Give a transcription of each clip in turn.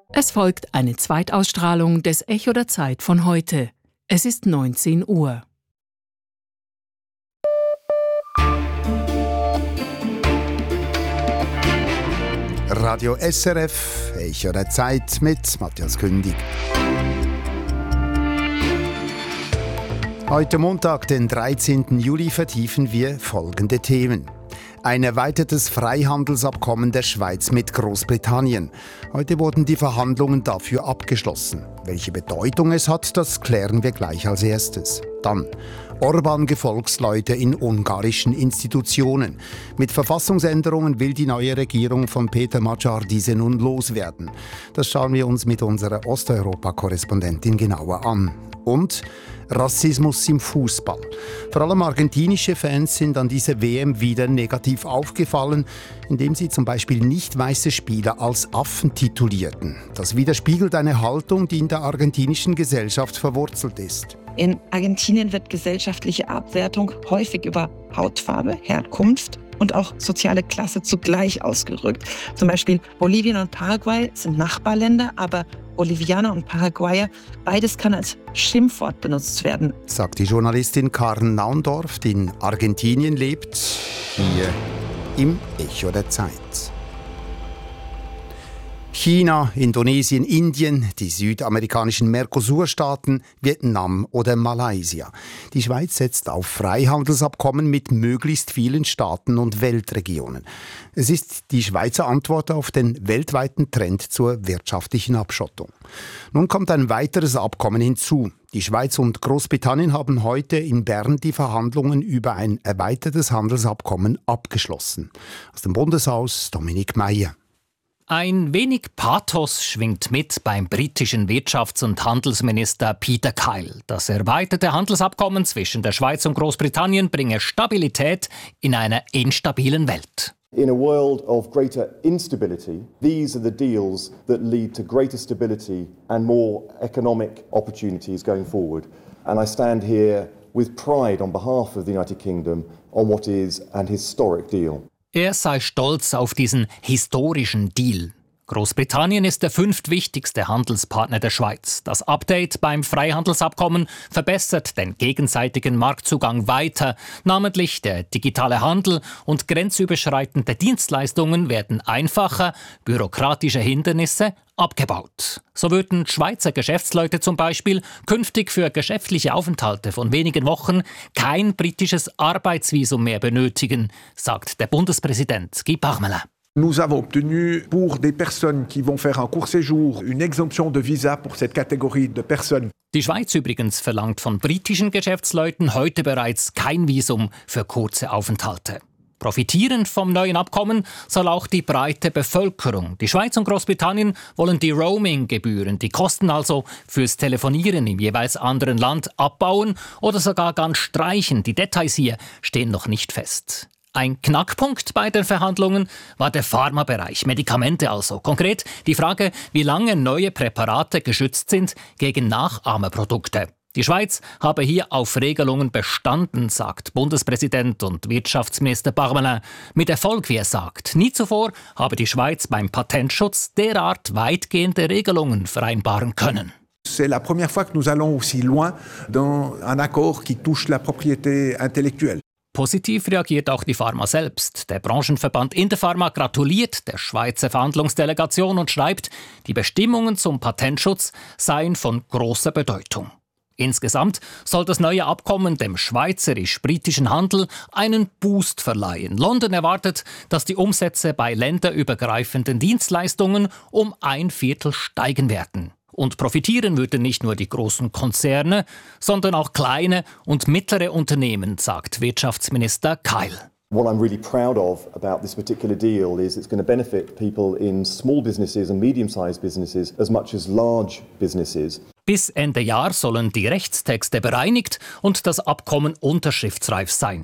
Es folgt eine Zweitausstrahlung des Echo der Zeit von heute. Es ist 19 Uhr. Radio SRF, Echo der Zeit mit Matthias Kündig. Heute Montag, den 13. Juli, vertiefen wir folgende Themen. Ein erweitertes Freihandelsabkommen der Schweiz mit Großbritannien. Heute wurden die Verhandlungen dafür abgeschlossen. Welche Bedeutung es hat, das klären wir gleich als erstes. Dann Orban-Gefolgsleute in ungarischen Institutionen. Mit Verfassungsänderungen will die neue Regierung von Peter Magyar diese nun loswerden. Das schauen wir uns mit unserer Osteuropa-Korrespondentin genauer an. Und Rassismus im Fußball. Vor allem argentinische Fans sind an dieser WM wieder negativ aufgefallen, indem sie zum Beispiel nicht weiße Spieler als Affen titulierten. Das widerspiegelt eine Haltung, die in der argentinischen Gesellschaft verwurzelt ist. In Argentinien wird gesellschaftliche Abwertung häufig über Hautfarbe, Herkunft und auch soziale Klasse zugleich ausgerückt. Zum Beispiel Bolivien und Paraguay sind Nachbarländer, aber Bolivianer und Paraguayer, beides kann als Schimpfwort benutzt werden, sagt die Journalistin Karen Naundorf, die in Argentinien lebt, hier im Echo der Zeit. China, Indonesien, Indien, die südamerikanischen Mercosur-Staaten, Vietnam oder Malaysia. Die Schweiz setzt auf Freihandelsabkommen mit möglichst vielen Staaten und Weltregionen. Es ist die Schweizer Antwort auf den weltweiten Trend zur wirtschaftlichen Abschottung. Nun kommt ein weiteres Abkommen hinzu. Die Schweiz und Großbritannien haben heute in Bern die Verhandlungen über ein erweitertes Handelsabkommen abgeschlossen. Aus dem Bundeshaus Dominik Meier. Ein wenig Pathos schwingt mit beim britischen Wirtschafts- und Handelsminister Peter Kyle. Das erweiterte Handelsabkommen zwischen der Schweiz und Großbritannien bringe Stabilität in einer instabilen Welt. In a world of greater instability, these are the deals that lead to greater stability and more economic opportunities going forward. And I stand here with pride on behalf of the United Kingdom on what is an historic deal. Er sei stolz auf diesen historischen Deal. Großbritannien ist der fünftwichtigste Handelspartner der Schweiz. Das Update beim Freihandelsabkommen verbessert den gegenseitigen Marktzugang weiter. Namentlich der digitale Handel und grenzüberschreitende Dienstleistungen werden einfacher, bürokratische Hindernisse abgebaut. So würden Schweizer Geschäftsleute zum Beispiel künftig für geschäftliche Aufenthalte von wenigen Wochen kein britisches Arbeitsvisum mehr benötigen, sagt der Bundespräsident Guy Parmelin. Nous avons obtenu pour des personnes qui vont faire un court séjour une exemption de visa pour cette catégorie de personnes. Die Schweiz übrigens verlangt von britischen Geschäftsleuten heute bereits kein Visum für kurze Aufenthalte. Profitieren vom neuen Abkommen soll auch die breite Bevölkerung. Die Schweiz und Großbritannien wollen die Roaming-Gebühren, die Kosten also fürs Telefonieren im jeweils anderen Land, abbauen oder sogar ganz streichen. Die Details hier stehen noch nicht fest. Ein Knackpunkt bei den Verhandlungen war der Pharmabereich, Medikamente also. Konkret die Frage, wie lange neue Präparate geschützt sind gegen Nachahmerprodukte. Die Schweiz habe hier auf Regelungen bestanden, sagt Bundespräsident und Wirtschaftsminister Parmelin. Mit Erfolg, wie er sagt. Nie zuvor habe die Schweiz beim Patentschutz derart weitgehende Regelungen vereinbaren können. C'est la première fois que nous allons aussi loin dans un accord qui touche la propriété intellectuelle. Positiv reagiert auch die Pharma selbst. Der Branchenverband Interpharma gratuliert der Schweizer Verhandlungsdelegation und schreibt, die Bestimmungen zum Patentschutz seien von großer Bedeutung. Insgesamt soll das neue Abkommen dem schweizerisch-britischen Handel einen Boost verleihen. London erwartet, dass die Umsätze bei länderübergreifenden Dienstleistungen um 1/4 steigen werden. Und profitieren würden nicht nur die großen Konzerne, sondern auch kleine und mittlere Unternehmen, sagt Wirtschaftsminister Kyle. What I'm really proud of about this particular deal is it's going to benefit people in small businesses and medium-sized businesses as much as large businesses. Bis Ende Jahr sollen die Rechtstexte bereinigt und das Abkommen unterschriftsreif sein.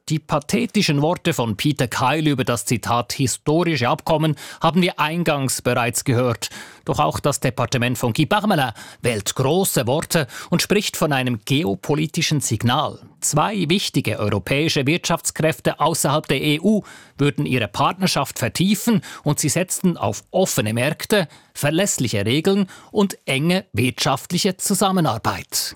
Die pathetischen Worte von Peter Keil über das Zitat historische Abkommen haben wir eingangs bereits gehört. Doch auch das Departement von Guy Parmelin wählt große Worte und spricht von einem geopolitischen Signal. 2 wichtige europäische Wirtschaftskräfte außerhalb der EU würden ihre Partnerschaft vertiefen und sie setzten auf offene Märkte, verlässliche Regeln und enge wirtschaftliche Zusammenarbeit.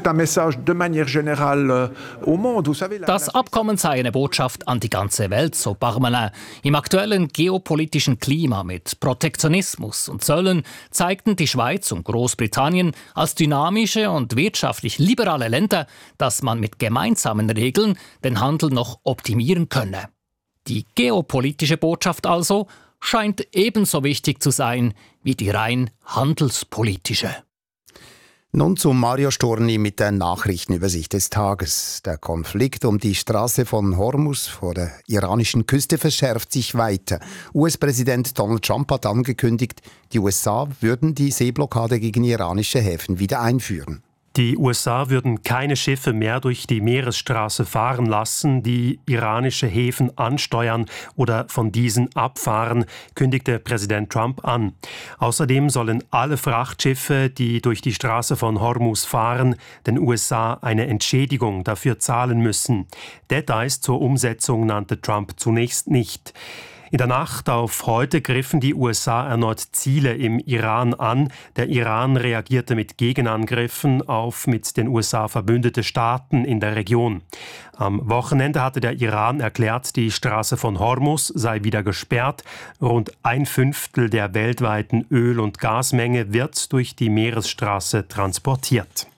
Das Abkommen sei eine Botschaft an die ganze Welt, so Parmelin. Im aktuellen geopolitischen Klima mit Protektionismus und Zöllen zeigten die Schweiz und Großbritannien als dynamische und wirtschaftlich liberale Länder, dass man mit gemeinsamen Regeln den Handel noch optimieren könne. Die geopolitische Botschaft also scheint ebenso wichtig zu sein wie die rein handelspolitische. Nun zu Mario Storni mit der Nachrichtenübersicht des Tages. Der Konflikt um die Straße von Hormuz vor der iranischen Küste verschärft sich weiter. US-Präsident Donald Trump hat angekündigt, die USA würden die Seeblockade gegen iranische Häfen wieder einführen. Die USA würden keine Schiffe mehr durch die Meeresstraße fahren lassen, die iranische Häfen ansteuern oder von diesen abfahren, kündigte Präsident Trump an. Außerdem sollen alle Frachtschiffe, die durch die Straße von Hormuz fahren, den USA eine Entschädigung dafür zahlen müssen. Details zur Umsetzung nannte Trump zunächst nicht. In der Nacht auf heute griffen die USA erneut Ziele im Iran an. Der Iran reagierte mit Gegenangriffen auf mit den USA verbündete Staaten in der Region. Am Wochenende hatte der Iran erklärt, die Straße von Hormuz sei wieder gesperrt. Rund 1/5 der weltweiten Öl- und Gasmenge wird durch die Meeresstraße transportiert.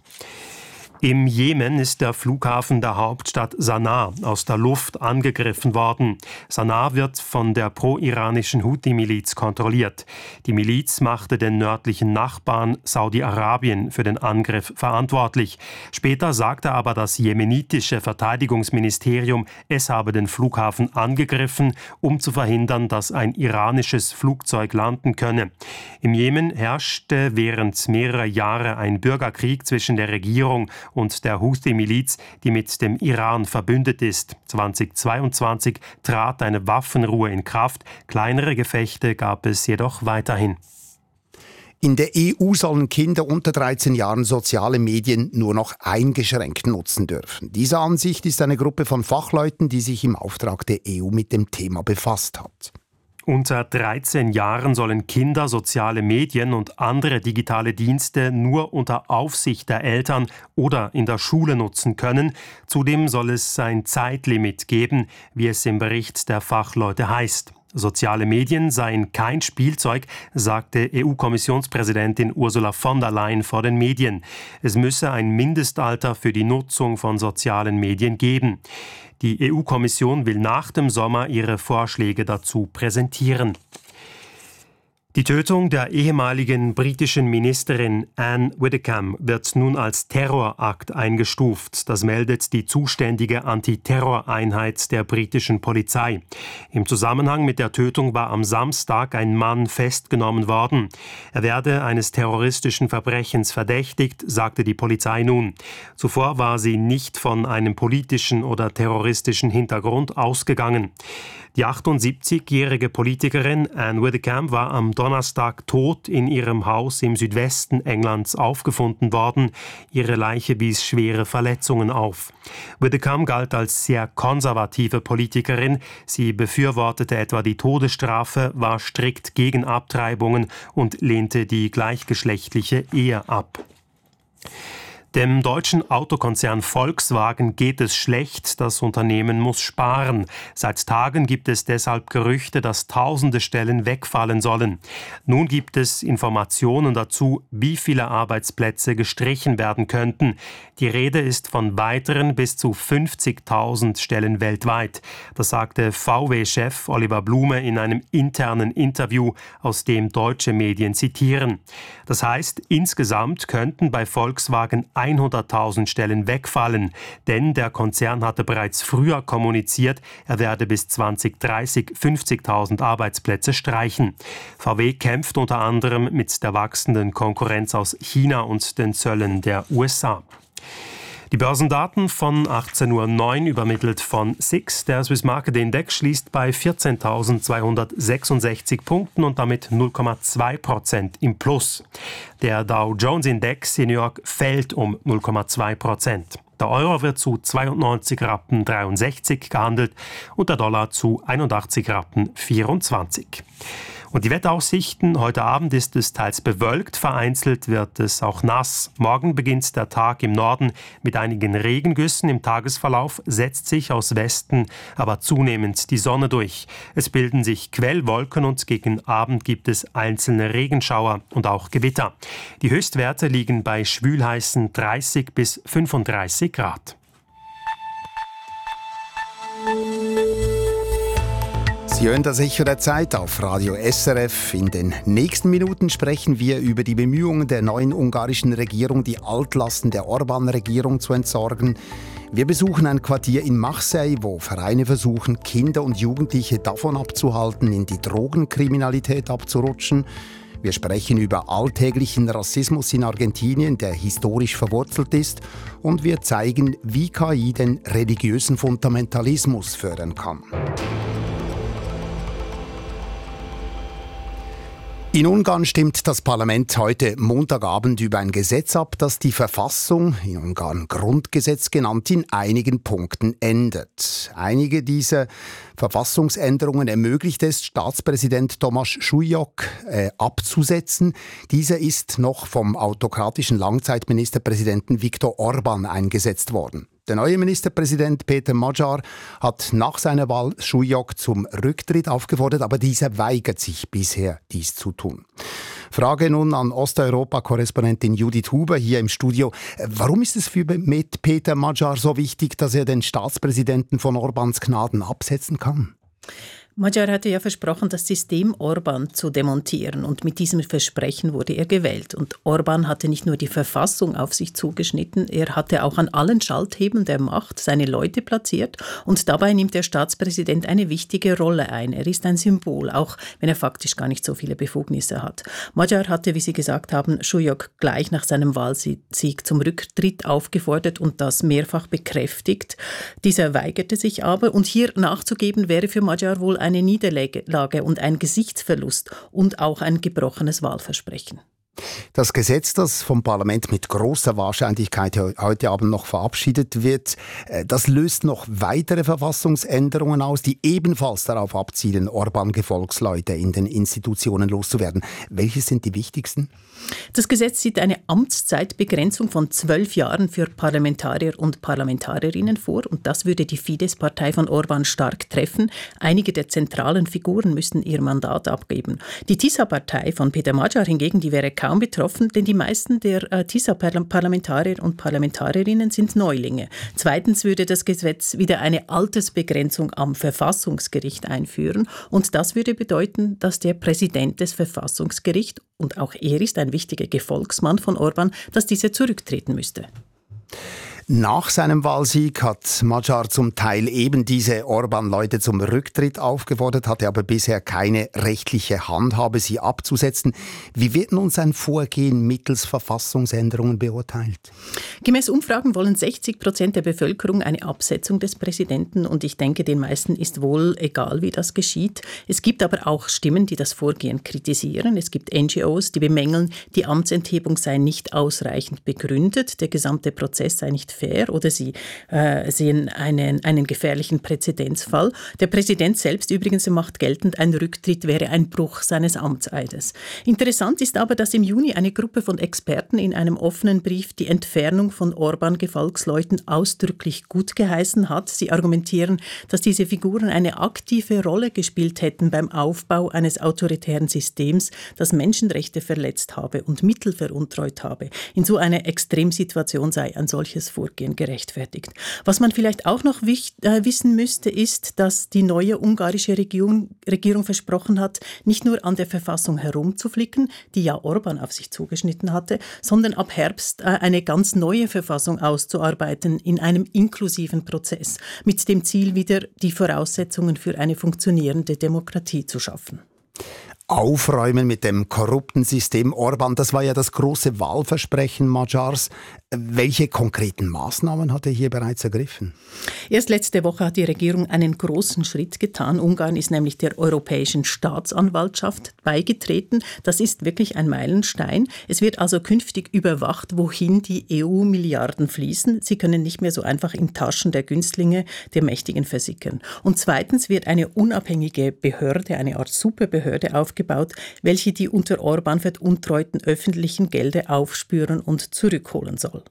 Im Jemen ist der Flughafen der Hauptstadt Sanaa aus der Luft angegriffen worden. Sanaa wird von der pro-iranischen Houthi-Miliz kontrolliert. Die Miliz machte den nördlichen Nachbarn Saudi-Arabien für den Angriff verantwortlich. Später sagte aber das jemenitische Verteidigungsministerium, es habe den Flughafen angegriffen, um zu verhindern, dass ein iranisches Flugzeug landen könne. Im Jemen herrschte während mehrerer Jahre ein Bürgerkrieg zwischen der Regierung und der Houthi-Miliz, die mit dem Iran verbündet ist. 2022 trat eine Waffenruhe in Kraft. Kleinere Gefechte gab es jedoch weiterhin. In der EU sollen Kinder unter 13 Jahren soziale Medien nur noch eingeschränkt nutzen dürfen. Diese Ansicht ist eine Gruppe von Fachleuten, die sich im Auftrag der EU mit dem Thema befasst hat. Unter 13 Jahren sollen Kinder soziale Medien und andere digitale Dienste nur unter Aufsicht der Eltern oder in der Schule nutzen können. Zudem soll es ein Zeitlimit geben, wie es im Bericht der Fachleute heißt. Soziale Medien seien kein Spielzeug, sagte EU-Kommissionspräsidentin Ursula von der Leyen vor den Medien. Es müsse ein Mindestalter für die Nutzung von sozialen Medien geben. Die EU-Kommission will nach dem Sommer ihre Vorschläge dazu präsentieren. Die Tötung der ehemaligen britischen Ministerin Anne Widdecombe wird nun als Terrorakt eingestuft. Das meldet die zuständige Antiterroreinheit der britischen Polizei. Im Zusammenhang mit der Tötung war am Samstag ein Mann festgenommen worden. Er werde eines terroristischen Verbrechens verdächtigt, sagte die Polizei nun. Zuvor war sie nicht von einem politischen oder terroristischen Hintergrund ausgegangen. Die 78-jährige Politikerin Anne Widdecombe war am Donnerstag tot in ihrem Haus im Südwesten Englands aufgefunden worden. Ihre Leiche wies schwere Verletzungen auf. Widdecombe galt als sehr konservative Politikerin. Sie befürwortete etwa die Todesstrafe, war strikt gegen Abtreibungen und lehnte die gleichgeschlechtliche Ehe ab. Dem deutschen Autokonzern Volkswagen geht es schlecht, das Unternehmen muss sparen. Seit Tagen gibt es deshalb Gerüchte, dass tausende Stellen wegfallen sollen. Nun gibt es Informationen dazu, wie viele Arbeitsplätze gestrichen werden könnten. Die Rede ist von weiteren bis zu 50.000 Stellen weltweit. Das sagte VW-Chef Oliver Blume in einem internen Interview, aus dem deutsche Medien zitieren. Das heißt, insgesamt könnten bei Volkswagen 100.000 Stellen wegfallen, denn der Konzern hatte bereits früher kommuniziert, er werde bis 2030 50.000 Arbeitsplätze streichen. VW kämpft unter anderem mit der wachsenden Konkurrenz aus China und den Zöllen der USA. Die Börsendaten von 18.09 Uhr übermittelt von SIX. Der Swiss Market Index schließt bei 14.266 Punkten und damit 0,2% im Plus. Der Dow Jones Index in New York fällt um 0,2%. Der Euro wird zu 92,63 Rappen gehandelt und der Dollar zu 81,24 Rappen. Und die Wetteraussichten: Heute Abend ist es teils bewölkt, vereinzelt wird es auch nass. Morgen beginnt der Tag im Norden mit einigen Regengüssen. Im Tagesverlauf setzt sich aus Westen aber zunehmend die Sonne durch. Es bilden sich Quellwolken und gegen Abend gibt es einzelne Regenschauer und auch Gewitter. Die Höchstwerte liegen bei schwülheißen 30 bis 35 Grad. Sie hören das Echo der Zeit auf Radio SRF. In den nächsten Minuten sprechen wir über die Bemühungen der neuen ungarischen Regierung, die Altlasten der Orbán-Regierung zu entsorgen. Wir besuchen ein Quartier in Marseille, wo Vereine versuchen, Kinder und Jugendliche davon abzuhalten, in die Drogenkriminalität abzurutschen. Wir sprechen über alltäglichen Rassismus in Argentinien, der historisch verwurzelt ist. Und wir zeigen, wie KI den religiösen Fundamentalismus fördern kann. In Ungarn stimmt das Parlament heute Montagabend über ein Gesetz ab, das die Verfassung, in Ungarn Grundgesetz genannt, in einigen Punkten ändert. Einige dieser Verfassungsänderungen ermöglicht es Staatspräsident Tomáš Šujok abzusetzen. Dieser ist noch vom autokratischen Langzeitministerpräsidenten Viktor Orbán eingesetzt worden. Der neue Ministerpräsident Péter Magyar hat nach seiner Wahl Šujok zum Rücktritt aufgefordert, aber dieser weigert sich bisher, dies zu tun. Frage nun an Osteuropa-Korrespondentin Judith Huber hier im Studio. Warum ist es mit Péter Magyar so wichtig, dass er den Staatspräsidenten von Orbáns Gnaden absetzen kann? Magyar hatte ja versprochen, das System Orbán zu demontieren, und mit diesem Versprechen wurde er gewählt. Und Orbán hatte nicht nur die Verfassung auf sich zugeschnitten, er hatte auch an allen Schalthebeln der Macht seine Leute platziert, und dabei nimmt der Staatspräsident eine wichtige Rolle ein. Er ist ein Symbol, auch wenn er faktisch gar nicht so viele Befugnisse hat. Magyar hatte, wie Sie gesagt haben, Šujok gleich nach seinem Wahlsieg zum Rücktritt aufgefordert und das mehrfach bekräftigt. Dieser weigerte sich aber, und hier nachzugeben wäre für Magyar wohl eine Niederlage und ein Gesichtsverlust und auch ein gebrochenes Wahlversprechen. Das Gesetz, das vom Parlament mit großer Wahrscheinlichkeit heute Abend noch verabschiedet wird, das löst noch weitere Verfassungsänderungen aus, die ebenfalls darauf abzielen, Orbán-Gefolgsleute in den Institutionen loszuwerden. Welche sind die wichtigsten? Das Gesetz sieht eine Amtszeitbegrenzung von 12 Jahren für Parlamentarier und Parlamentarierinnen vor, und das würde die Fidesz-Partei von Orbán stark treffen. Einige der zentralen Figuren müssten ihr Mandat abgeben. Die TISA-Partei von Péter Magyar hingegen, die wäre kaum betroffen, denn die meisten der TISA-Parlamentarier und Parlamentarierinnen sind Neulinge. Zweitens würde das Gesetz wieder eine Altersbegrenzung am Verfassungsgericht einführen, und das würde bedeuten, dass der Präsident des Verfassungsgerichts, und auch er ist ein wichtiger Gefolgsmann von Orbán, dass dieser zurücktreten müsste. Nach seinem Wahlsieg hat Magyar zum Teil eben diese Orbán-Leute zum Rücktritt aufgefordert, hatte aber bisher keine rechtliche Handhabe, sie abzusetzen. Wie wird nun sein Vorgehen mittels Verfassungsänderungen beurteilt? Gemäß Umfragen wollen 60% der Bevölkerung eine Absetzung des Präsidenten, und ich denke, den meisten ist wohl egal, wie das geschieht. Es gibt aber auch Stimmen, die das Vorgehen kritisieren. Es gibt NGOs, die bemängeln, die Amtsenthebung sei nicht ausreichend begründet, der gesamte Prozess sei nicht fair, oder sie sehen einen gefährlichen Präzedenzfall. Der Präsident selbst übrigens macht geltend, ein Rücktritt wäre ein Bruch seines Amtseides. Interessant ist aber, dass im Juni eine Gruppe von Experten in einem offenen Brief die Entfernung von Orbán-Gefolgsleuten ausdrücklich gutgeheißen hat. Sie argumentieren, dass diese Figuren eine aktive Rolle gespielt hätten beim Aufbau eines autoritären Systems, das Menschenrechte verletzt habe und Mittel veruntreut habe. In so einer Extremsituation sei ein solches Vorgehen gerechtfertigt. Was man vielleicht auch noch wissen müsste, ist, dass die neue ungarische Regierung versprochen hat, nicht nur an der Verfassung herumzuflicken, die ja Orbán auf sich zugeschnitten hatte, sondern ab Herbst eine ganz neue Verfassung auszuarbeiten in einem inklusiven Prozess, mit dem Ziel, wieder die Voraussetzungen für eine funktionierende Demokratie zu schaffen. Aufräumen mit dem korrupten System Orbán, das war ja das große Wahlversprechen Magyars. Welche konkreten Maßnahmen hat er hier bereits ergriffen? Erst letzte Woche hat die Regierung einen großen Schritt getan. Ungarn ist nämlich der Europäischen Staatsanwaltschaft beigetreten. Das ist wirklich ein Meilenstein. Es wird also künftig überwacht, wohin die EU-Milliarden fließen. Sie können nicht mehr so einfach in Taschen der Günstlinge, der Mächtigen versickern. Und zweitens wird eine unabhängige Behörde, eine Art Superbehörde aufgebaut, welche die unter Orban veruntreuten öffentlichen Gelder aufspüren und zurückholen soll.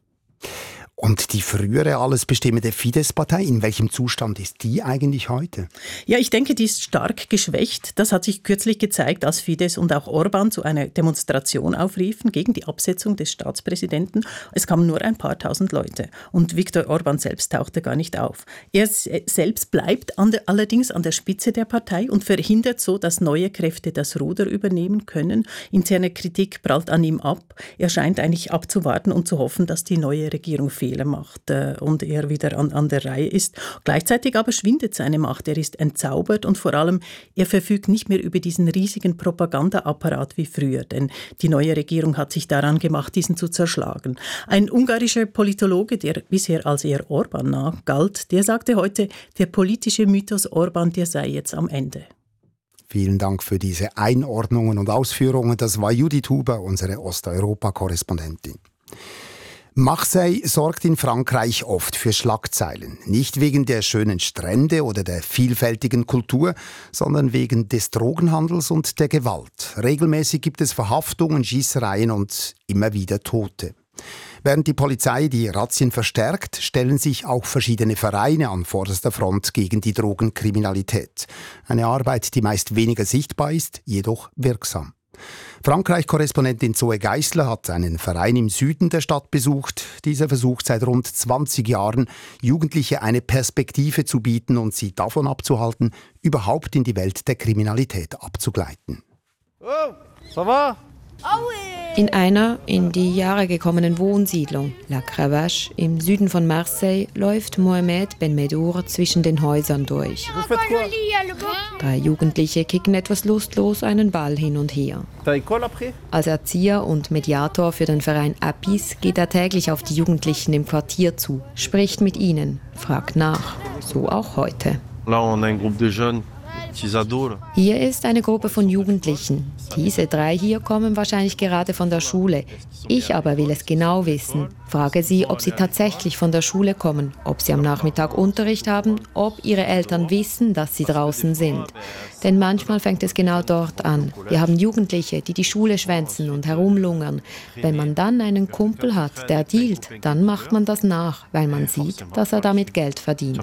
Und die frühere alles bestimmende Fidesz-Partei, in welchem Zustand ist die eigentlich heute? Ja, ich denke, die ist stark geschwächt. Das hat sich kürzlich gezeigt, als Fidesz und auch Orban zu einer Demonstration aufriefen gegen die Absetzung des Staatspräsidenten. Es kamen nur ein paar tausend Leute. Und Viktor Orban selbst tauchte gar nicht auf. Er selbst bleibt allerdings an der Spitze der Partei und verhindert so, dass neue Kräfte das Ruder übernehmen können. Interne Kritik prallt an ihm ab. Er scheint eigentlich abzuwarten und zu hoffen, dass die neue Regierung Fehler macht und er wieder an der Reihe ist. Gleichzeitig aber schwindet seine Macht. Er ist entzaubert und vor allem, er verfügt nicht mehr über diesen riesigen Propagandaapparat wie früher, denn die neue Regierung hat sich daran gemacht, diesen zu zerschlagen. Ein ungarischer Politologe, der bisher als eher Orban nah galt, der sagte heute, der politische Mythos Orban, der sei jetzt am Ende. Vielen Dank für diese Einordnungen und Ausführungen. Das war Judith Huber, unsere Osteuropa-Korrespondentin. Marseille sorgt in Frankreich oft für Schlagzeilen. Nicht wegen der schönen Strände oder der vielfältigen Kultur, sondern wegen des Drogenhandels und der Gewalt. Regelmäßig gibt es Verhaftungen, Schießereien und immer wieder Tote. Während die Polizei die Razzien verstärkt, stellen sich auch verschiedene Vereine an vorderster Front gegen die Drogenkriminalität. Eine Arbeit, die meist weniger sichtbar ist, jedoch wirksam. Frankreich-Korrespondentin Zoe Geissler hat einen Verein im Süden der Stadt besucht. Dieser versucht seit rund 20 Jahren, Jugendliche eine Perspektive zu bieten und sie davon abzuhalten, überhaupt in die Welt der Kriminalität abzugleiten. Oh, ça va? In einer in die Jahre gekommenen Wohnsiedlung, La Cravache, im Süden von Marseille, läuft Mohamed Ben Medour zwischen den Häusern durch. 3 Jugendliche kicken etwas lustlos einen Ball hin und her. Als Erzieher und Mediator für den Verein Apis geht er täglich auf die Jugendlichen im Quartier zu, spricht mit ihnen, fragt nach. So auch heute. Hier ist eine Gruppe von Jugendlichen. Diese 3 hier kommen wahrscheinlich gerade von der Schule. Ich aber will es genau wissen. Frage sie, ob sie tatsächlich von der Schule kommen, ob sie am Nachmittag Unterricht haben, ob ihre Eltern wissen, dass sie draußen sind. Denn manchmal fängt es genau dort an. Wir haben Jugendliche, die die Schule schwänzen und herumlungern. Wenn man dann einen Kumpel hat, der dealt, dann macht man das nach, weil man sieht, dass er damit Geld verdient.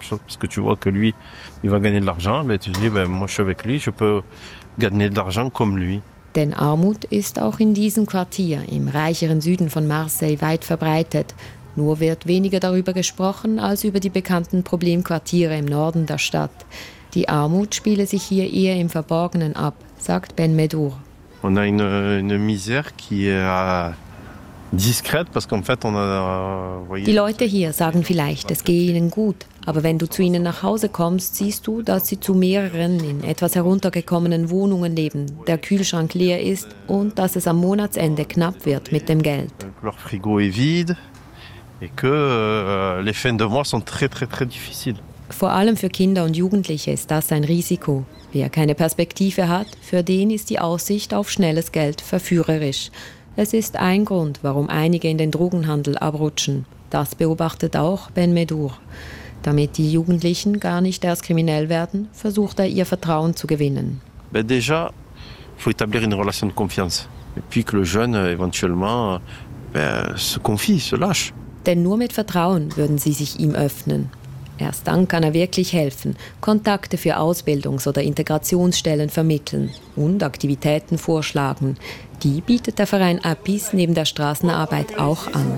Denn Armut ist auch in diesem Quartier, im reicheren Süden von Marseille, weit verbreitet. Nur wird weniger darüber gesprochen als über die bekannten Problemquartiere im Norden der Stadt. Die Armut spiele sich hier eher im Verborgenen ab, sagt Ben Medour. On a une misère qui est discrète parce qu'en fait on a Die Leute hier sagen vielleicht, es gehe ihnen gut, aber wenn du zu ihnen nach Hause kommst, siehst du, dass sie zu mehreren in etwas heruntergekommenen Wohnungen leben, der Kühlschrank leer ist und dass es am Monatsende knapp wird mit dem Geld. Leur frigo est vide et que les fins de mois sont très très très difficiles. Vor allem für Kinder und Jugendliche ist das ein Risiko. Wer keine Perspektive hat, für den ist die Aussicht auf schnelles Geld verführerisch. Es ist ein Grund, warum einige in den Drogenhandel abrutschen. Das beobachtet auch Ben Medour. Damit die Jugendlichen gar nicht erst kriminell werden, versucht er, ihr Vertrauen zu gewinnen. Déjà, faut établir une relation de confiance. Et puis que le jeune, éventuellement, se confie, se lâche. Denn nur mit Vertrauen würden sie sich ihm öffnen. Erst dann kann er wirklich helfen, Kontakte für Ausbildungs- oder Integrationsstellen vermitteln und Aktivitäten vorschlagen. Die bietet der Verein Apis neben der Straßenarbeit auch an.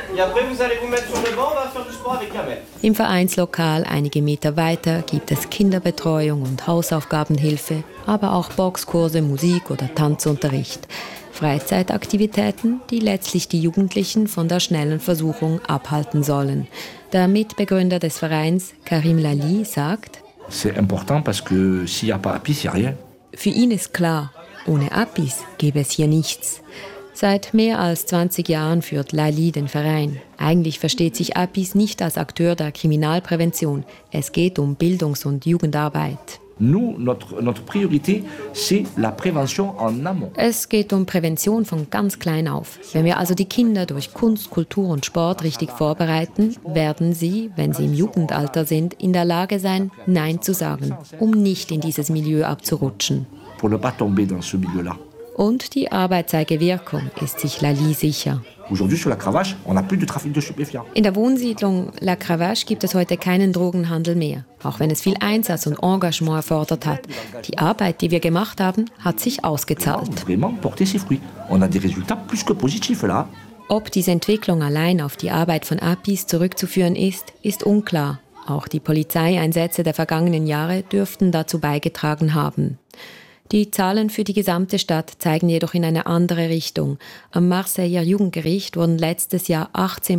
Im Vereinslokal einige Meter weiter gibt es Kinderbetreuung und Hausaufgabenhilfe, aber auch Boxkurse, Musik- oder Tanzunterricht. Freizeitaktivitäten, die letztlich die Jugendlichen von der schnellen Versuchung abhalten sollen. Der Mitbegründer des Vereins, Karim Lali, sagt, für ihn ist klar, ohne Apis gäbe es hier nichts. Seit mehr als 20 Jahren führt Lali den Verein. Eigentlich versteht sich APIS nicht als Akteur der Kriminalprävention. Es geht um Bildungs- und Jugendarbeit. Notre priorité, c'est la prévention en amont. Es geht um Prävention von ganz klein auf. Wenn wir also die Kinder durch Kunst, Kultur und Sport richtig vorbereiten, werden sie, wenn sie im Jugendalter sind, in der Lage sein, Nein zu sagen, um nicht in dieses Milieu abzurutschen. Pour ne pas tomber dans ce milieu-là. Und die Arbeit zeige Wirkung, ist sich Lali sicher. Aujourd'hui sur la Cravache, on n'a plus de trafic de stupéfiants. In der Wohnsiedlung La Cravache gibt es heute keinen Drogenhandel mehr, auch wenn es viel Einsatz und Engagement erfordert hat. Die Arbeit, die wir gemacht haben, hat sich ausgezahlt. Vraiment porté ses fruits. On a des résultats plus que positifs là. Ob diese Entwicklung allein auf die Arbeit von APIS zurückzuführen ist unklar. Auch die Polizeieinsätze der vergangenen Jahre dürften dazu beigetragen haben. Die Zahlen für die gesamte Stadt zeigen jedoch in eine andere Richtung. Am Marseiller Jugendgericht wurden letztes Jahr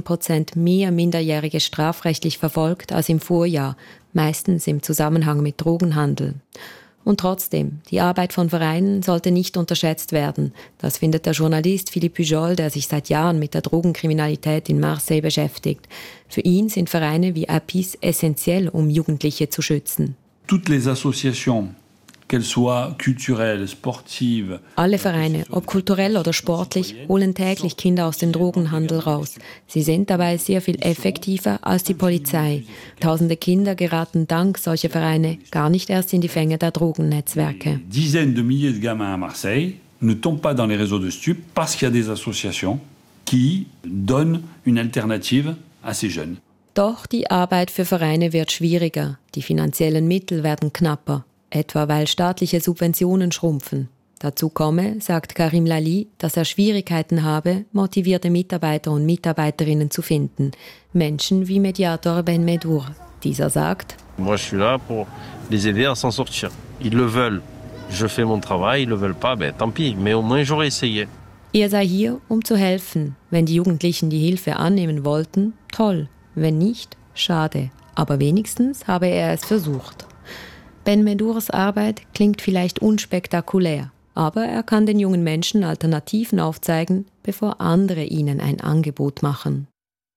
18% mehr Minderjährige strafrechtlich verfolgt als im Vorjahr, meistens im Zusammenhang mit Drogenhandel. Und trotzdem, die Arbeit von Vereinen sollte nicht unterschätzt werden. Das findet der Journalist Philippe Pujol, der sich seit Jahren mit der Drogenkriminalität in Marseille beschäftigt. Für ihn sind Vereine wie APIS essentiell, um Jugendliche zu schützen. Toutes les associations, qu'elles soient culturelles, sportives. Alle Vereine, ob kulturell oder sportlich, holen täglich Kinder aus dem Drogenhandel raus. Sie sind dabei sehr viel effektiver als die Polizei. Tausende Kinder geraten dank solcher Vereine gar nicht erst in die Fänge der Drogennetzwerke. Dizaines de milliers de gamins à Marseille ne tombent pas dans les réseaux de stupes parce qu'il y a des associations qui donnent une alternative à ces jeunes. Doch die Arbeit für Vereine wird schwieriger. Die finanziellen Mittel werden knapper. Etwa weil staatliche Subventionen schrumpfen. Dazu komme, sagt Karim Lali, dass er Schwierigkeiten habe, motivierte Mitarbeiter und Mitarbeiterinnen zu finden. Menschen wie Mediator Ben Medour. Dieser sagt: Moi, je suis là pour les aider à s'en sortir. Ils le veulent. Je fais mon travail, ils le veulent pas, ben tant pis, mais au moins j'aurais essayé. Er sei hier, um zu helfen. Wenn die Jugendlichen die Hilfe annehmen wollten, toll. Wenn nicht, schade. Aber wenigstens habe er es versucht. Ben Medours Arbeit klingt vielleicht unspektakulär, aber er kann den jungen Menschen Alternativen aufzeigen, bevor andere ihnen ein Angebot machen.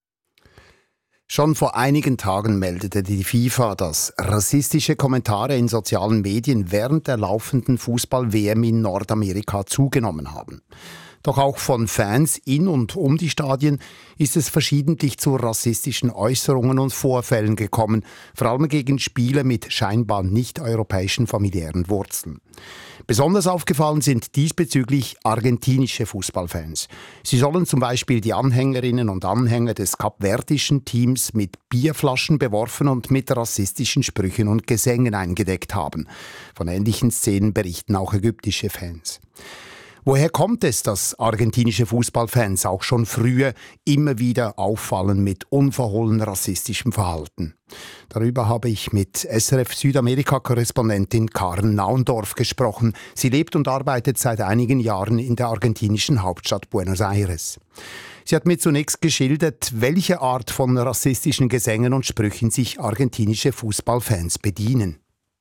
Schon vor einigen Tagen meldete die FIFA, dass rassistische Kommentare in sozialen Medien während der laufenden Fußball-WM in Nordamerika zugenommen haben. Doch auch von Fans in und um die Stadien ist es verschiedentlich zu rassistischen Äußerungen und Vorfällen gekommen, vor allem gegen Spieler mit scheinbar nicht-europäischen familiären Wurzeln. Besonders aufgefallen sind diesbezüglich argentinische Fußballfans. Sie sollen zum Beispiel die Anhängerinnen und Anhänger des kapverdischen Teams mit Bierflaschen beworfen und mit rassistischen Sprüchen und Gesängen eingedeckt haben. Von ähnlichen Szenen berichten auch ägyptische Fans. Woher kommt es, dass argentinische Fußballfans auch schon früher immer wieder auffallen mit unverhohlen rassistischem Verhalten? Darüber habe ich mit SRF Südamerika-Korrespondentin Karen Naundorf gesprochen. Sie lebt und arbeitet seit einigen Jahren in der argentinischen Hauptstadt Buenos Aires. Sie hat mir zunächst geschildert, welche Art von rassistischen Gesängen und Sprüchen sich argentinische Fußballfans bedienen.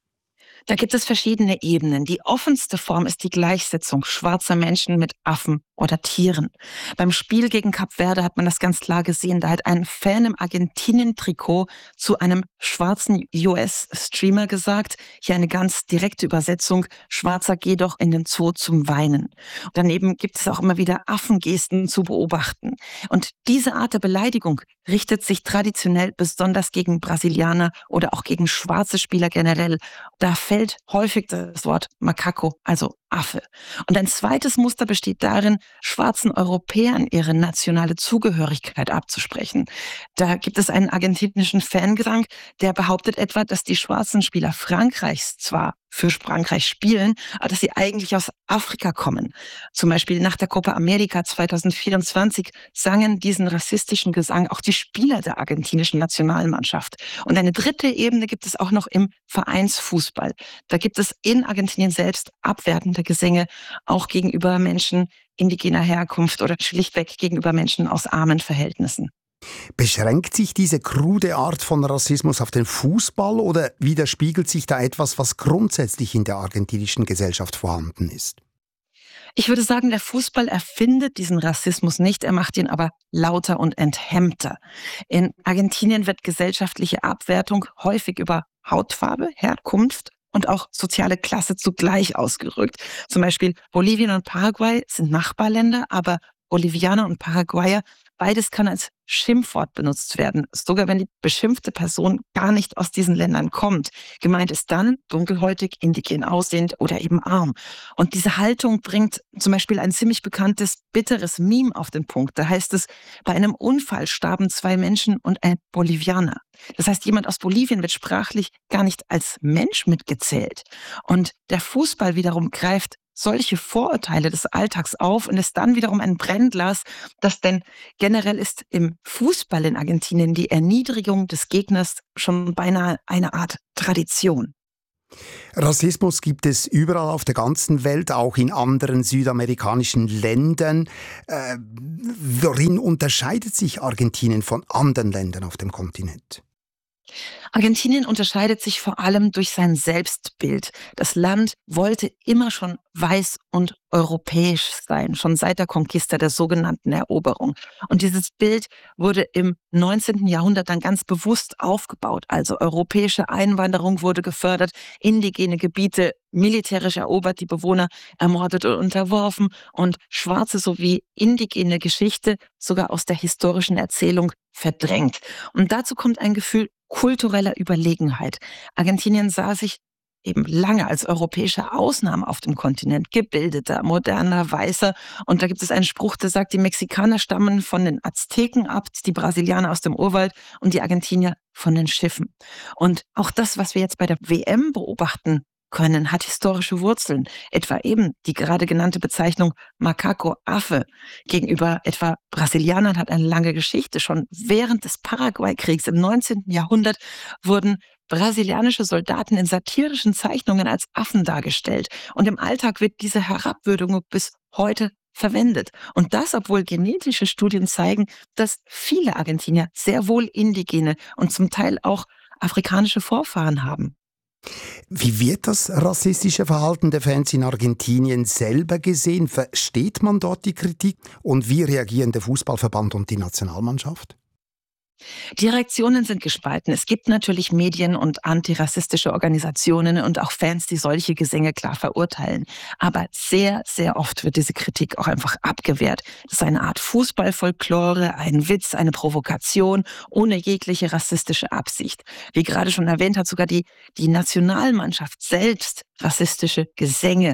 Da gibt es verschiedene Ebenen. Die offenste Form ist die Gleichsetzung schwarzer Menschen mit Affen oder Tieren. Beim Spiel gegen Kap Verde hat man das ganz klar gesehen. Da hat ein Fan im Argentinien-Trikot zu einem schwarzen US-Streamer gesagt, hier eine ganz direkte Übersetzung: Schwarzer, geh doch in den Zoo zum Weinen. Und daneben gibt es auch immer wieder Affengesten zu beobachten. Und diese Art der Beleidigung richtet sich traditionell besonders gegen Brasilianer oder auch gegen schwarze Spieler generell. Da fällt häufig das Wort Macaco, also Affe. Und ein zweites Muster besteht darin, schwarzen Europäern ihre nationale Zugehörigkeit abzusprechen. Da gibt es einen argentinischen Fangesang, der behauptet etwa, dass die schwarzen Spieler Frankreichs zwar für Frankreich spielen, aber dass sie eigentlich aus Afrika kommen. Zum Beispiel nach der Copa America 2024 sangen diesen rassistischen Gesang auch die Spieler der argentinischen Nationalmannschaft. Und eine dritte Ebene gibt es auch noch im Vereinsfußball. Da gibt es in Argentinien selbst abwertende Gesänge, auch gegenüber Menschen indigener Herkunft oder schlichtweg gegenüber Menschen aus armen Verhältnissen. Beschränkt sich diese krude Art von Rassismus auf den Fußball oder widerspiegelt sich da etwas, was grundsätzlich in der argentinischen Gesellschaft vorhanden ist? Ich würde sagen, der Fußball erfindet diesen Rassismus nicht, er macht ihn aber lauter und enthemmter. In Argentinien wird gesellschaftliche Abwertung häufig über Hautfarbe, Herkunft und auch soziale Klasse zugleich ausgerückt. Zum Beispiel Bolivien und Paraguay sind Nachbarländer, aber Bolivianer und Paraguayer, beides kann als Schimpfwort benutzt werden, sogar wenn die beschimpfte Person gar nicht aus diesen Ländern kommt. Gemeint ist dann dunkelhäutig, indigen aussehend oder eben arm. Und diese Haltung bringt zum Beispiel ein ziemlich bekanntes, bitteres Meme auf den Punkt. Da heißt es, bei einem Unfall starben 2 Menschen und ein Bolivianer. Das heißt, jemand aus Bolivien wird sprachlich gar nicht als Mensch mitgezählt. Und der Fußball wiederum greift solche Vorurteile des Alltags auf und ist dann wiederum ein Brennglas, das denn generell ist im Fußball in Argentinien die Erniedrigung des Gegners schon beinahe eine Art Tradition. Rassismus gibt es überall auf der ganzen Welt, auch in anderen südamerikanischen Ländern. Worin unterscheidet sich Argentinien von anderen Ländern auf dem Kontinent? Argentinien unterscheidet sich vor allem durch sein Selbstbild. Das Land wollte immer schon weiß und europäisch sein, schon seit der Conquista, der sogenannten Eroberung. Und dieses Bild wurde im 19. Jahrhundert dann ganz bewusst aufgebaut. Also europäische Einwanderung wurde gefördert, indigene Gebiete militärisch erobert, die Bewohner ermordet und unterworfen und schwarze sowie indigene Geschichte sogar aus der historischen Erzählung verdrängt. Und dazu kommt ein Gefühl kultureller Überlegenheit. Argentinien sah sich eben lange als europäische Ausnahme auf dem Kontinent, gebildeter, moderner, weißer. Und da gibt es einen Spruch, der sagt, die Mexikaner stammen von den Azteken ab, die Brasilianer aus dem Urwald und die Argentinier von den Schiffen. Und auch das, was wir jetzt bei der WM beobachten können, hat historische Wurzeln. Etwa eben die gerade genannte Bezeichnung Macaco, Affe, gegenüber etwa Brasilianern hat eine lange Geschichte. Schon während des Paraguay-Kriegs im 19. Jahrhundert wurden brasilianische Soldaten in satirischen Zeichnungen als Affen dargestellt. Und im Alltag wird diese Herabwürdigung bis heute verwendet. Und das, obwohl genetische Studien zeigen, dass viele Argentinier sehr wohl indigene und zum Teil auch afrikanische Vorfahren haben. Wie wird das rassistische Verhalten der Fans in Argentinien selber gesehen? Versteht man dort die Kritik? Und wie reagieren der Fußballverband und die Nationalmannschaft? Die Reaktionen sind gespalten. Es gibt natürlich Medien und antirassistische Organisationen und auch Fans, die solche Gesänge klar verurteilen. Aber sehr, sehr oft wird diese Kritik auch einfach abgewehrt. Das ist eine Art Fußballfolklore, ein Witz, eine Provokation, ohne jegliche rassistische Absicht. Wie gerade schon erwähnt, hat sogar die Nationalmannschaft selbst rassistische Gesänge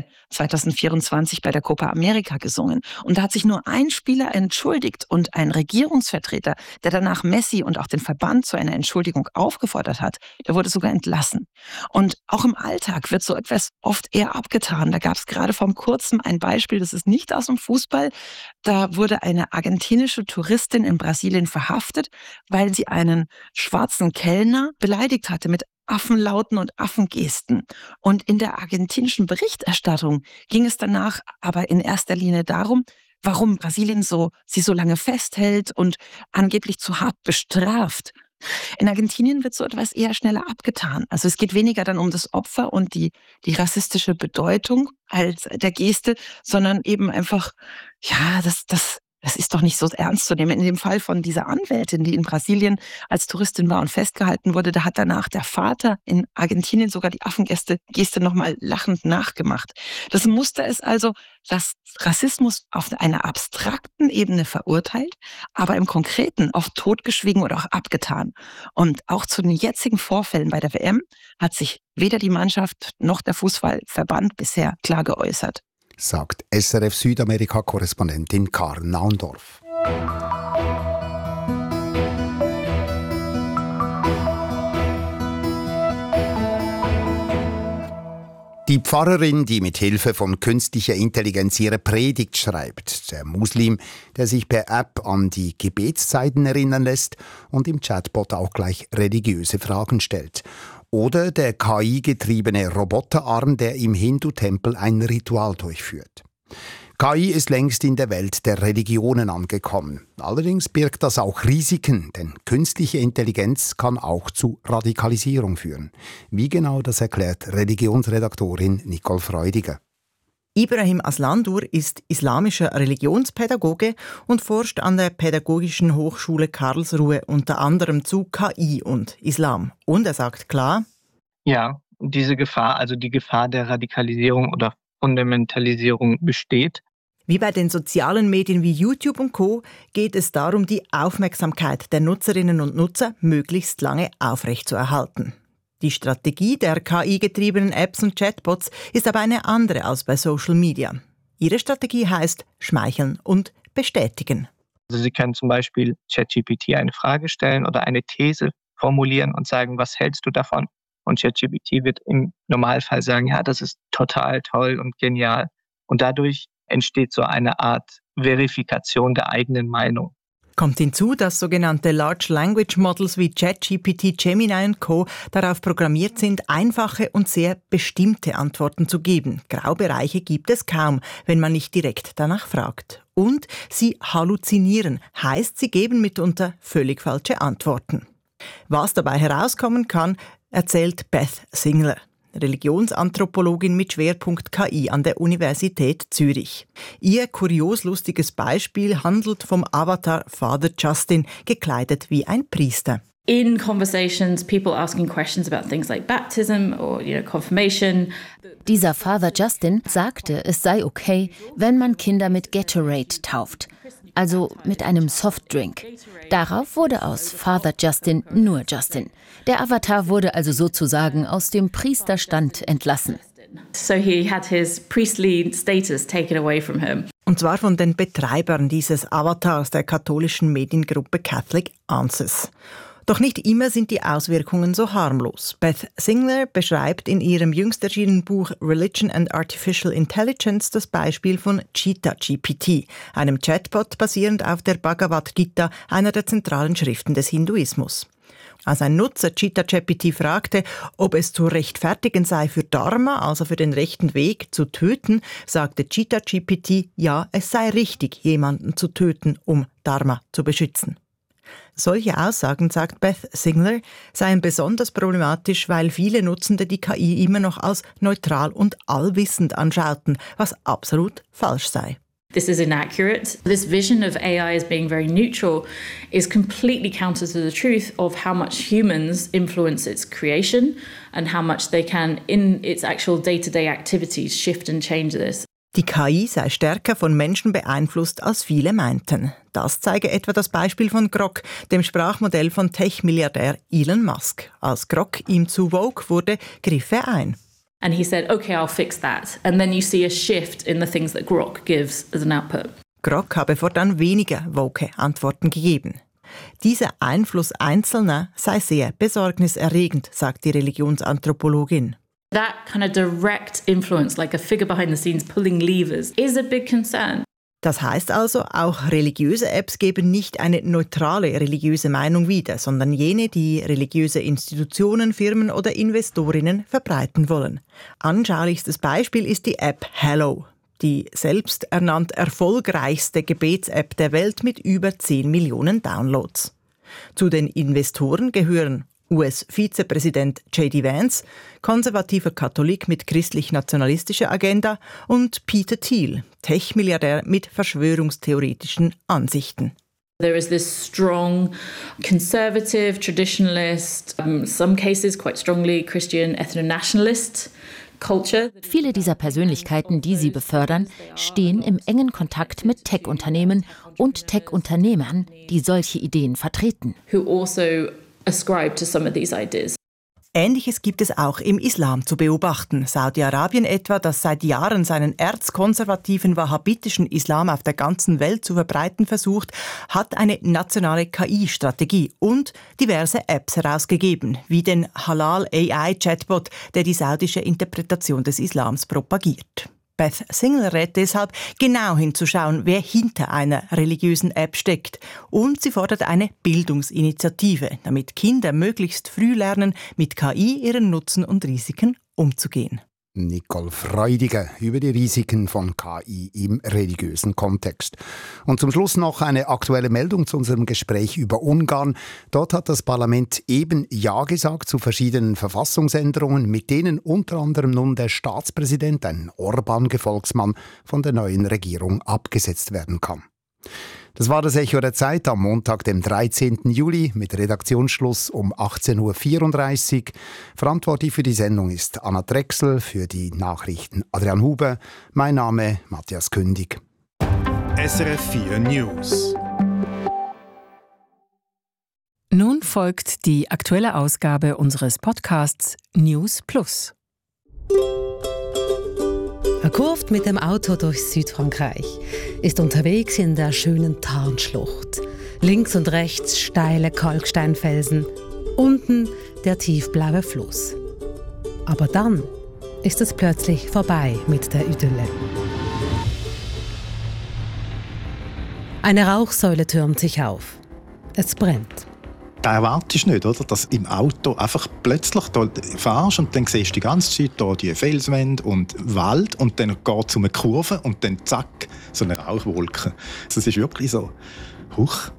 2024 bei der Copa America gesungen. Und da hat sich nur ein Spieler entschuldigt und ein Regierungsvertreter, der danach Messi und auch den Verband zu einer Entschuldigung aufgefordert hat, der wurde sogar entlassen. Und auch im Alltag wird so etwas oft eher abgetan. Da gab es gerade vor kurzem ein Beispiel, das ist nicht aus dem Fußball. Da wurde eine argentinische Touristin in Brasilien verhaftet, weil sie einen schwarzen Kellner beleidigt hatte mit Affenlauten und Affengesten. Und in der argentinischen Berichterstattung ging es danach aber in erster Linie darum, warum Brasilien sie so lange festhält und angeblich zu hart bestraft. In Argentinien wird so etwas eher schneller abgetan. Also es geht weniger dann um das Opfer und die rassistische Bedeutung als der Geste, sondern eben einfach, ja, das ist doch nicht so ernst zu nehmen. In dem Fall von dieser Anwältin, die in Brasilien als Touristin war und festgehalten wurde, da hat danach der Vater in Argentinien sogar die Affengeste nochmal lachend nachgemacht. Das Muster ist also, dass Rassismus auf einer abstrakten Ebene verurteilt, aber im Konkreten oft totgeschwiegen oder auch abgetan. Und auch zu den jetzigen Vorfällen bei der WM hat sich weder die Mannschaft noch der Fußballverband bisher klar geäußert. Sagt SRF Südamerika-Korrespondentin Karen Naundorf. Die Pfarrerin, die mit Hilfe von künstlicher Intelligenz ihre Predigt schreibt. Der Muslim, der sich per App an die Gebetszeiten erinnern lässt und im Chatbot auch gleich religiöse Fragen stellt. Oder der KI-getriebene Roboterarm, der im Hindu-Tempel ein Ritual durchführt. KI ist längst in der Welt der Religionen angekommen. Allerdings birgt das auch Risiken, denn künstliche Intelligenz kann auch zu Radikalisierung führen. Wie genau, das erklärt Religionsredaktorin Nicole Freudiger. Ibrahim Aslandur ist islamischer Religionspädagoge und forscht an der Pädagogischen Hochschule Karlsruhe unter anderem zu KI und Islam. Und er sagt klar: Ja, diese Gefahr, also die Gefahr der Radikalisierung oder Fundamentalisierung besteht. Wie bei den sozialen Medien wie YouTube und Co. geht es darum, die Aufmerksamkeit der Nutzerinnen und Nutzer möglichst lange aufrechtzuerhalten. Die Strategie der KI-getriebenen Apps und Chatbots ist aber eine andere als bei Social Media. Ihre Strategie heißt schmeicheln und bestätigen. Also Sie können zum Beispiel ChatGPT eine Frage stellen oder eine These formulieren und sagen, was hältst du davon? Und ChatGPT wird im Normalfall sagen, ja, das ist total toll und genial. Und dadurch entsteht so eine Art Verifikation der eigenen Meinung. Kommt hinzu, dass sogenannte Large Language Models wie ChatGPT, Gemini und Co. darauf programmiert sind, einfache und sehr bestimmte Antworten zu geben. Graubereiche gibt es kaum, wenn man nicht direkt danach fragt. Und sie halluzinieren, heißt, sie geben mitunter völlig falsche Antworten. Was dabei herauskommen kann, erzählt Beth Singler, Religionsanthropologin mit Schwerpunkt KI an der Universität Zürich. Ihr kurios-lustiges Beispiel handelt vom Avatar Father Justin, gekleidet wie ein Priester. In conversations, people asking questions about things like baptism or confirmation. Dieser Father Justin sagte, es sei okay, wenn man Kinder mit Gatorade tauft, also mit einem Softdrink. Darauf wurde aus Father Justin nur Justin. Der Avatar wurde also sozusagen aus dem Priesterstand entlassen. So he had his priestly status taken away from him. Und zwar von den Betreibern dieses Avatars der katholischen Mediengruppe Catholic Answers. Doch nicht immer sind die Auswirkungen so harmlos. Beth Singler beschreibt in ihrem jüngst erschienenen Buch Religion and Artificial Intelligence das Beispiel von Cheetah-GPT, einem Chatbot basierend auf der Bhagavad Gita, einer der zentralen Schriften des Hinduismus. Als ein Nutzer Cheetah-GPT fragte, ob es zu rechtfertigen sei, für Dharma, also für den rechten Weg, zu töten, sagte Cheetah-GPT, ja, es sei richtig, jemanden zu töten, um Dharma zu beschützen. Solche Aussagen, sagt Beth Singler, seien besonders problematisch, weil viele Nutzende die KI immer noch als neutral und allwissend anschauten, was absolut falsch sei. This is inaccurate. This vision of AI as being very neutral is completely counter to the truth of how much humans influence its creation and how much they can, in its actual day-to-day activities, shift and change this. Die KI sei stärker von Menschen beeinflusst, als viele meinten. Das zeige etwa das Beispiel von Grok, dem Sprachmodell von Tech-Milliardär Elon Musk. Als Grok ihm zu woke wurde, griff er ein. And he said, okay, I'll fix that. And then you see a shift in the things that Grok gives as an output. Grok habe fortan weniger woke Antworten gegeben. Dieser Einfluss Einzelner sei sehr besorgniserregend, sagt die Religionsanthropologin. That kind of direct influence, like a figure behind the scenes pulling levers, is a big concern. Das heißt also, auch religiöse Apps geben nicht eine neutrale religiöse Meinung wieder, sondern jene, die religiöse Institutionen, Firmen oder Investorinnen verbreiten wollen. Anschaulichstes Beispiel ist die App Hello, die selbsternannt erfolgreichste Gebets-App der Welt mit über 10 Millionen Downloads. Zu den Investoren gehören US-Vizepräsident J.D. Vance, konservativer Katholik mit christlich-nationalistischer Agenda, und Peter Thiel, Tech-Milliardär mit verschwörungstheoretischen Ansichten. There is this strong conservative, traditionalist, some cases quite strongly Christian ethno-nationalist culture. Viele dieser Persönlichkeiten, die sie befördern, stehen im engen Kontakt mit Tech-Unternehmen und Tech-Unternehmern, die solche Ideen vertreten. Who also ascribe to some of these ideas. Ähnliches gibt es auch im Islam zu beobachten. Saudi-Arabien etwa, das seit Jahren seinen erzkonservativen wahhabitischen Islam auf der ganzen Welt zu verbreiten versucht, hat eine nationale KI-Strategie und diverse Apps herausgegeben, wie den Halal AI-Chatbot, der die saudische Interpretation des Islams propagiert. Beth Singler rät deshalb, genau hinzuschauen, wer hinter einer religiösen App steckt. Und sie fordert eine Bildungsinitiative, damit Kinder möglichst früh lernen, mit KI, ihren Nutzen und Risiken umzugehen. Nicole Freudiger über die Risiken von KI im religiösen Kontext. Und zum Schluss noch eine aktuelle Meldung zu unserem Gespräch über Ungarn. Dort hat das Parlament eben Ja gesagt zu verschiedenen Verfassungsänderungen, mit denen unter anderem nun der Staatspräsident, ein Orban-Gefolgsmann, von der neuen Regierung abgesetzt werden kann. Das war das Echo der Zeit am Montag, dem 13. Juli, mit Redaktionsschluss um 18.34 Uhr. Verantwortlich für die Sendung ist Anna Drechsel, für die Nachrichten Adrian Huber. Mein Name Matthias Kündig. SRF 4 News. Nun folgt die aktuelle Ausgabe unseres Podcasts News Plus. Er kurvt mit dem Auto durch Südfrankreich, ist unterwegs in der schönen Tarnschlucht. Links und rechts steile Kalksteinfelsen, unten der tiefblaue Fluss. Aber dann ist es plötzlich vorbei mit der Idylle. Eine Rauchsäule türmt sich auf. Es brennt. Da erwartest du nicht, oder? Dass im Auto einfach plötzlich da fährst und dann siehst du die ganze Zeit da die Felswände und Wald und dann geht es um eine Kurve und dann zack, so eine Rauchwolke. Das ist wirklich so, huch.